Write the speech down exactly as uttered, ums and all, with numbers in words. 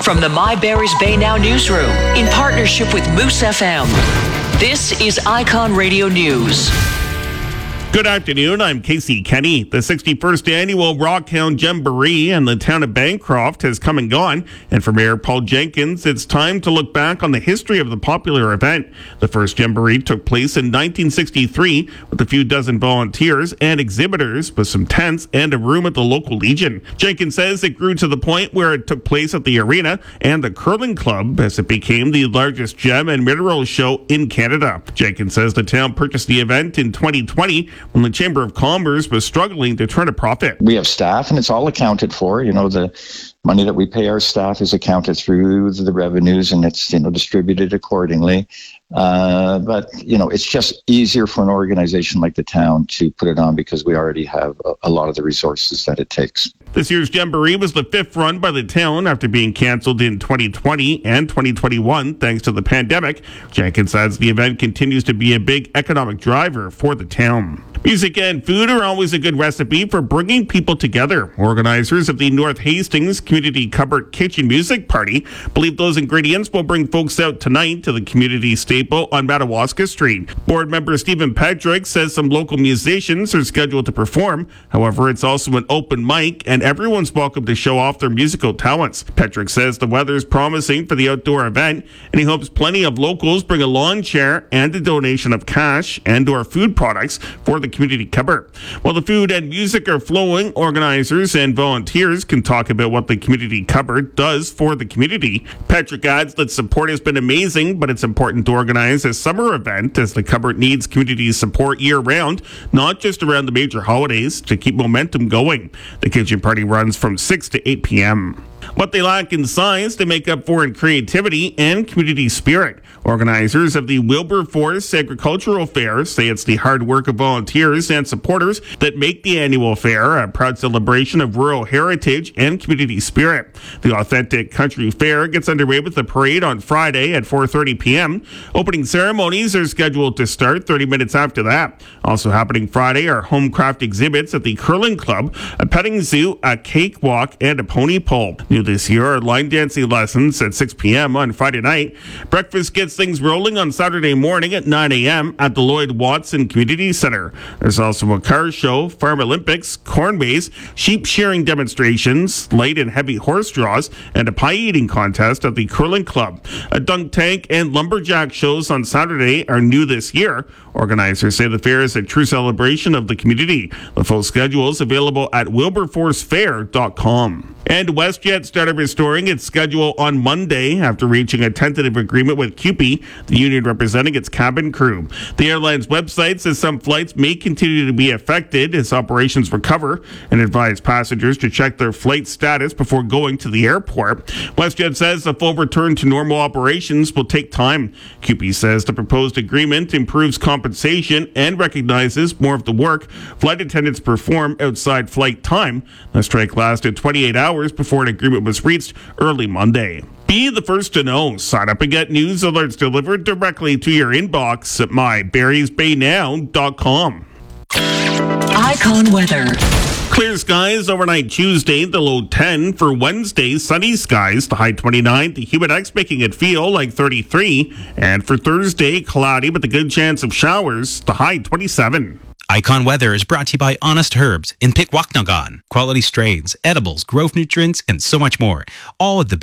From the My Barry's Bay Now newsroom, in partnership with Moose F M, this is Icon Radio News. Good afternoon, I'm Casey Kenny. The sixty-first annual Rockhound Jamboree in the town of Bancroft has come and gone, and for Mayor Paul Jenkins, it's time to look back on the history of the popular event. The first Jamboree took place in nineteen sixty-three with a few dozen volunteers and exhibitors with some tents and a room at the local Legion. Jenkins says it grew to the point where it took place at the arena and the curling club as it became the largest gem and mineral show in Canada. Jenkins says the town purchased the event in twenty twenty when the Chamber of Commerce was struggling to turn a profit. We have staff and it's all accounted for. You know, the money that we pay our staff is accounted through the revenues and it's, you know, distributed accordingly. Uh, but, you know, it's just easier for an organization like the town to put it on because we already have a, a lot of the resources that it takes. This year's Jamboree was the fifth run by the town after being canceled in twenty twenty and twenty twenty-one thanks to the pandemic. Jenkins says the event continues to be a big economic driver for the town. Music and food are always a good recipe for bringing people together. Organizers of the North Hastings Community Cupboard Kitchen Music Party believe those ingredients will bring folks out tonight to the community staple on Madawaska Street. Board member Stephen Patrick says some local musicians are scheduled to perform. However, it's also an open mic and everyone's welcome to show off their musical talents. Patrick says the weather's promising for the outdoor event and he hopes plenty of locals bring a lawn chair and a donation of cash and or food products for the community cupboard. While the food and music are flowing, organizers and volunteers can talk about what the community cupboard does for the community. Patrick adds that support has been amazing, but it's important to organize a summer event as the cupboard needs community support year-round, not just around the major holidays, to keep momentum going. The kitchen party runs from six to eight p.m. What they lack in size, they make up for in creativity and community spirit. Organizers of the Wilberforce Agricultural Fair say it's the hard work of volunteers and supporters that make the annual fair a proud celebration of rural heritage and community spirit. The authentic country fair gets underway with the parade on Friday at four thirty p.m. Opening ceremonies are scheduled to start thirty minutes after that. Also happening Friday are home craft exhibits at the Curling Club, a petting zoo, a cakewalk, and a pony pole. New this year are line dancing lessons at six p.m. on Friday night. Breakfast gets things rolling on Saturday morning at nine a.m. at the Lloyd Watson Community Center. There's also a car show, Farm Olympics, corn maze, sheep shearing demonstrations, light and heavy horse draws, and a pie eating contest at the Curling Club. A dunk tank and lumberjack shows on Saturday are new this year. Organizers say the fair is a true celebration of the community. The full schedule is available at wilberforce fair dot com. And WestJet started restoring its schedule on Monday after reaching a tentative agreement with C U P E, the union representing its cabin crew. The airline's website says some flights may continue to be affected as operations recover and advise passengers to check their flight status before going to the airport. WestJet says the full return to normal operations will take time. C U P E says the proposed agreement improves compensation and recognizes more of the work flight attendants perform outside flight time. The strike lasted twenty-eight hours before an agreement was reached early Monday. Be the first to know. Sign up and get news alerts delivered directly to your inbox at my barrys bay now dot com. Icon weather. Clear skies overnight Tuesday, the low ten. For Wednesday, sunny skies, the high twenty-nine. The Humidex making it feel like thirty-three. And for Thursday, cloudy with a good chance of showers, the high twenty-seven. Icon Weather is brought to you by Honest Herbs in Pikwaknagan. Quality strains, edibles, growth nutrients, and so much more. All at the